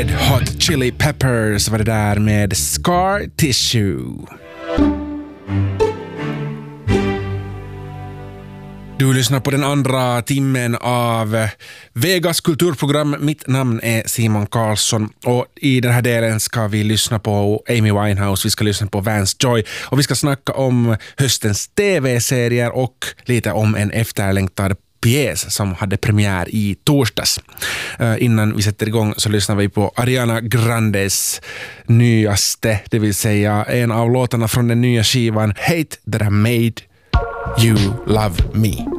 Red Hot Chili Peppers var det där med Scar Tissue. Du lyssnar på den andra timmen av Vegas kulturprogram. Mitt namn är Simon Karlsson och i den här delen ska vi lyssna på Amy Winehouse, vi ska lyssna på Vance Joy och vi ska snacka om höstens tv-serier och lite om en efterlängtad pjäs som hade premiär i torsdags. Innan vi sätter igång så lyssnar vi på Ariana Grandes nyaste, det vill säga en av låtarna från den nya skivan Hate That I Made You Love Me.